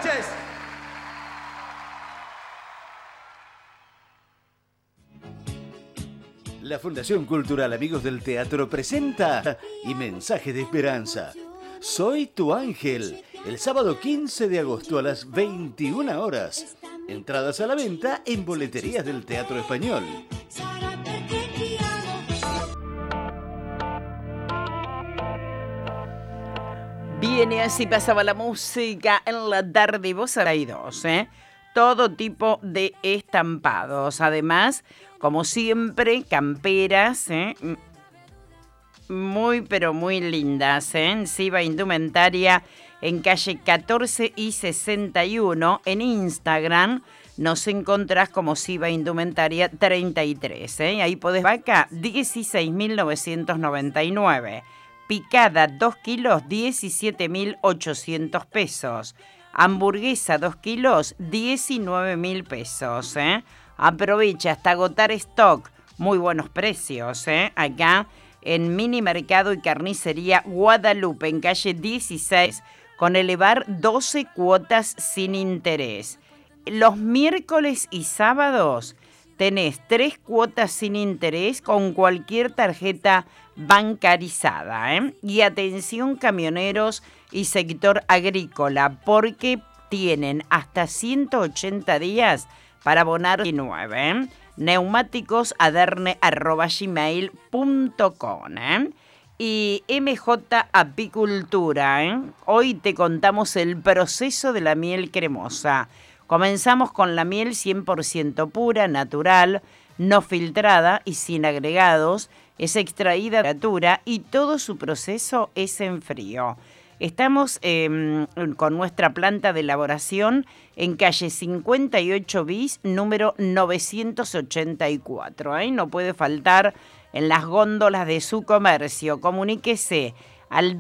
noches. La Fundación Cultural Amigos del Teatro presenta Y Mensaje de Esperanza. Soy tu ángel. El sábado 15 de agosto a las 21 horas. Entradas a la venta en boleterías del Teatro Español. Bien, y así pasaba la música en la tarde. Y vos hay dos, todo tipo de estampados. Además, como siempre, camperas, muy pero muy lindas, en Siva Indumentaria, en calle 14 y 61. En Instagram nos encontrás como Siva Indumentaria 33, Ahí podés vaca 16.999. Picada 2 kilos, 17.800 pesos. Hamburguesa 2 kilos, 19.000 pesos. Aprovecha hasta agotar stock. Muy buenos precios. Acá en Mini Mercado y Carnicería Guadalupe, en calle 16, con elevar 12 cuotas sin interés. Los miércoles y sábados tenés 3 cuotas sin interés con cualquier tarjeta bancarizada. Y atención camioneros y sector agrícola, porque tienen hasta 180 días para abonar 19. Neumáticos aderne@gmail.com. Y MJ Apicultura. Hoy te contamos el proceso de la miel cremosa. Comenzamos con la miel 100% pura, natural, no filtrada y sin agregados. Es extraída de temperatura y todo su proceso es en frío. Estamos con nuestra planta de elaboración en calle 58 bis, número 984. No puede faltar en las góndolas de su comercio. Comuníquese al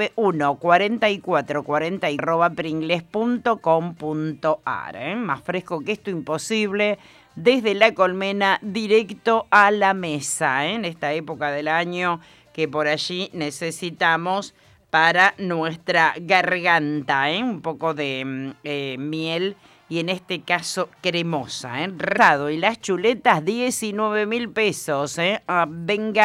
291-4440@pringles.com.ar. Más fresco que esto imposible, desde la colmena directo a la mesa, en esta época del año que por allí necesitamos para nuestra garganta, un poco de miel, y en este caso cremosa. Rado y las chuletas 19.000 pesos. Venga